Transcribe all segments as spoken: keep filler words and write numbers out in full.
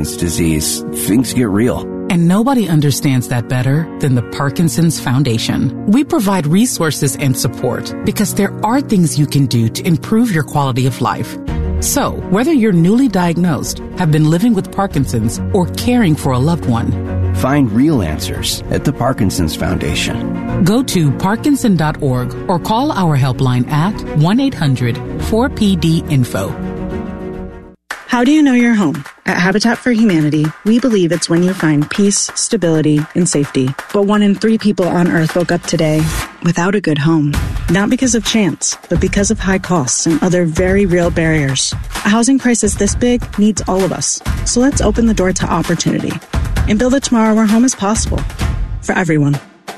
disease, things get real. And nobody understands that better than the Parkinson's Foundation. We provide resources and support because there are things you can do to improve your quality of life. So, whether you're newly diagnosed, have been living with Parkinson's, or caring for a loved one, find real answers at the Parkinson's Foundation. Go to parkinson dot org or call our helpline at one eight hundred four P D info. How do you know you're home? At Habitat for Humanity, we believe it's when you find peace, stability, and safety. But one in three people on Earth woke up today without a good home. Not because of chance, but because of high costs and other very real barriers. A housing crisis this big needs all of us. So let's open the door to opportunity and build a tomorrow where home is possible for everyone.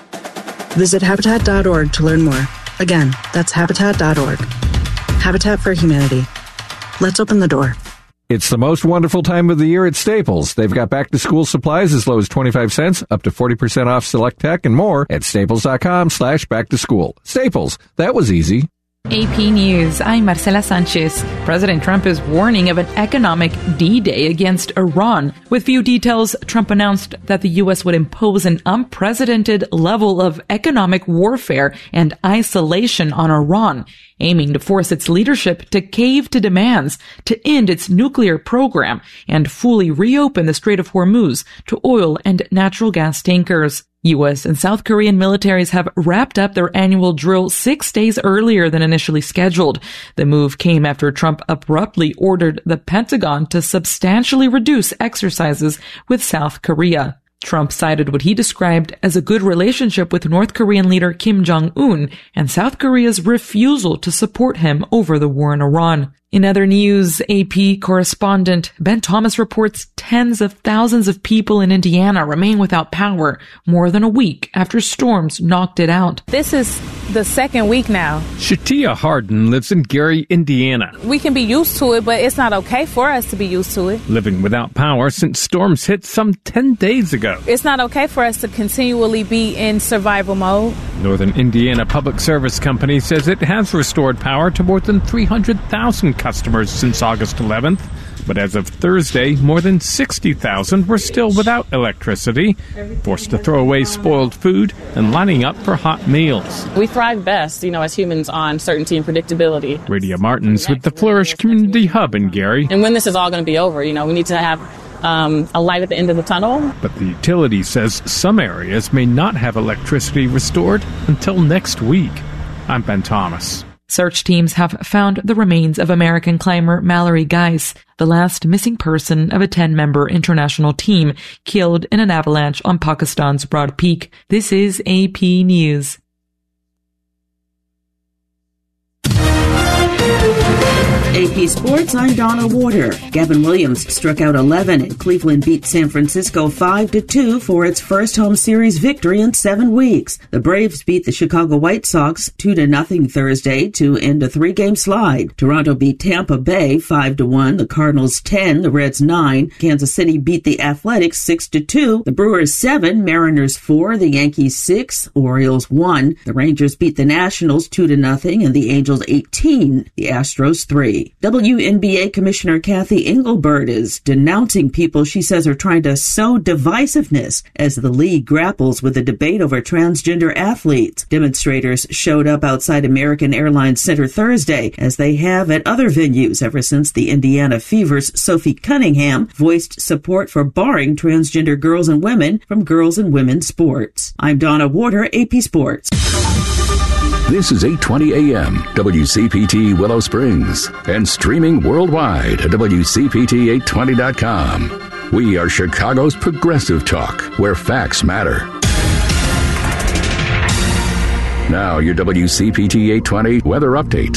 Visit habitat dot org to learn more. Again, that's habitat dot org. Habitat for Humanity. Let's open the door. It's the most wonderful time of the year at Staples. They've got back-to-school supplies as low as twenty-five cents, up to forty percent off select tech, and more at staples.com slash back-to-school. Staples, that was easy. A P News, I'm Marcela Sanchez. President Trump is warning of an economic D-Day against Iran. With few details, Trump announced that the U S would impose an unprecedented level of economic warfare and isolation on Iran, aiming to force its leadership to cave to demands to end its nuclear program and fully reopen the Strait of Hormuz to oil and natural gas tankers. U S and South Korean militaries have wrapped up their annual drill six days earlier than initially scheduled. The move came after Trump abruptly ordered the Pentagon to substantially reduce exercises with South Korea. Trump cited what he described as a good relationship with North Korean leader Kim Jong-un and South Korea's refusal to support him over the war in Iran. In other news, A P correspondent Ben Thomas reports tens of thousands of people in Indiana remain without power more than a week after storms knocked it out. This is the second week now. Shatia Harden lives in Gary, Indiana. We can be used to it, but it's not okay for us to be used to it. Living without power since storms hit some ten days ago. It's not okay for us to continually be in survival mode. Northern Indiana Public Service Company says it has restored power to more than three hundred thousand customers since August eleventh. But as of Thursday, more than sixty thousand were still without electricity, forced to throw away spoiled food and lining up for hot meals. We thrive best, you know, as humans on certainty and predictability. Radia Martins with the Flourish Community Hub in Gary. And when this is all going to be over, you know, we need to have um, a light at the end of the tunnel. But the utility says some areas may not have electricity restored until next week. I'm Ben Thomas. Search teams have found the remains of American climber Mallory Geis, the last missing person of a ten-member international team killed in an avalanche on Pakistan's Broad Peak. This is A P News. A P Sports, I'm Donna Warder. Gavin Williams struck out eleven and Cleveland beat San Francisco five to two for its first home series victory in seven weeks. The Braves beat the Chicago White Sox two to nothing Thursday to end a three-game slide. Toronto beat Tampa Bay five to one, the Cardinals ten, the Reds nine. Kansas City beat the Athletics six to two, the Brewers seven, Mariners four, the Yankees six, Orioles one. The Rangers beat the Nationals two to nothing and the Angels eighteen, the Astros three. W N B A Commissioner Kathy Engelbert is denouncing people she says are trying to sow divisiveness as the league grapples with a debate over transgender athletes. Demonstrators showed up outside American Airlines Center Thursday, as they have at other venues ever since the Indiana Fever's Sophie Cunningham voiced support for barring transgender girls and women from girls and women's sports. I'm Donna Warder, A P Sports. This is eight twenty A M, W C P T Willow Springs, and streaming worldwide at W C P T eight twenty dot com. We are Chicago's progressive talk, where facts matter. Now, your W C P T eight twenty weather update.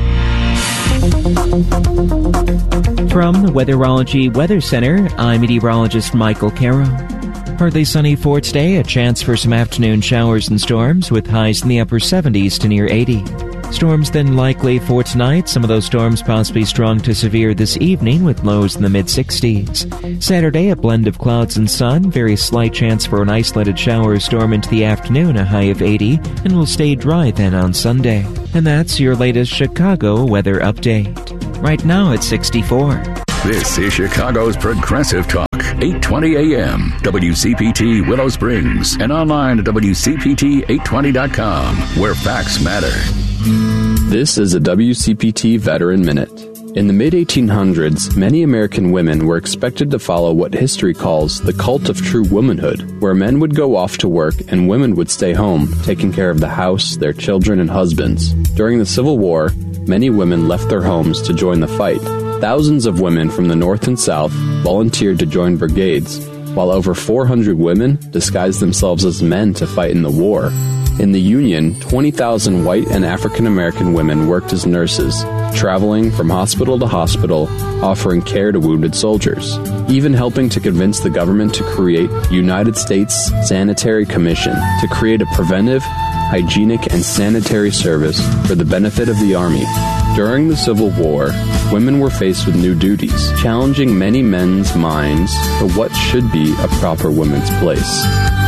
From the Weatherology Weather Center, I'm meteorologist Michael Caro. Partly sunny for today, a chance for some afternoon showers and storms with highs in the upper seventies to near eighty. Storms then likely for tonight, some of those storms possibly strong to severe this evening with lows in the mid-sixties. Saturday, a blend of clouds and sun, very slight chance for an isolated shower or storm into the afternoon, a high of eighty, and will stay dry then on Sunday. And that's your latest Chicago weather update. Right now it's sixty-four. This is Chicago's Progressive Talk, eight twenty A M, W C P T Willow Springs, and online at W C P T eight twenty dot com, where facts matter. This is a W C P T Veteran Minute. In the mid eighteen hundreds, many American women were expected to follow what history calls the cult of true womanhood, where men would go off to work and women would stay home, taking care of the house, their children, and husbands. During the Civil War, many women left their homes to join the fight. Thousands of women from the North and South volunteered to join brigades, while over four hundred women disguised themselves as men to fight in the war. In the Union, twenty thousand white and African American women worked as nurses, traveling from hospital to hospital, offering care to wounded soldiers, even helping to convince the government to create United States Sanitary Commission to create a preventive, hygienic, and sanitary service for the benefit of the Army. During the Civil War, women were faced with new duties, challenging many men's minds for what should be a proper woman's place.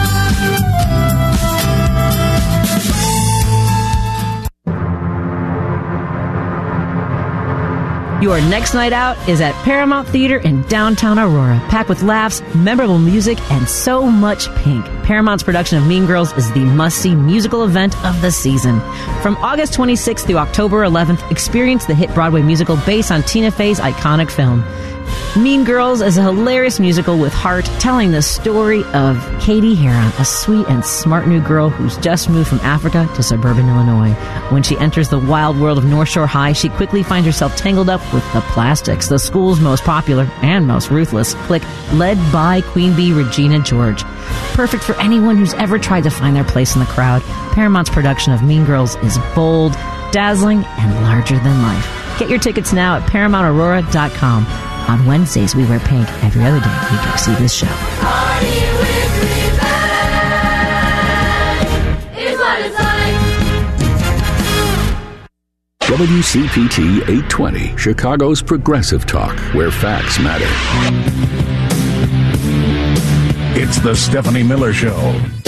Your next night out is at Paramount Theater in downtown Aurora, packed with laughs, memorable music, and so much pink. Paramount's production of Mean Girls is the must-see musical event of the season. From August twenty-sixth through October eleventh, experience the hit Broadway musical based on Tina Fey's iconic film. Mean Girls is a hilarious musical with heart, telling the story of Katie Heron, a sweet and smart new girl who's just moved from Africa to suburban Illinois. When she enters the wild world of North Shore High, she quickly finds herself tangled up with the Plastics, the school's most popular and most ruthless clique, led by Queen Bee Regina George. Perfect for anyone who's ever tried to find their place in the crowd, Paramount's production of Mean Girls is bold, dazzling, and larger than life. Get your tickets now at paramount aurora dot com. On Wednesdays, we wear pink. Every other day, we go see this show. W C P T eight twenty, Chicago's Progressive Talk, where facts matter. It's the Stephanie Miller Show.